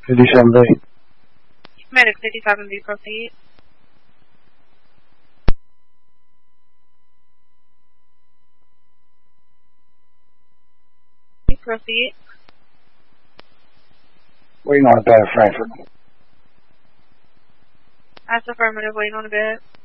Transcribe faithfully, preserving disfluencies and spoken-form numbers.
fifty-seven B. Medic fifty-seven B, proceed. Proceed. Waiting on a bed at Frankfurt. That's affirmative, waiting on a bed.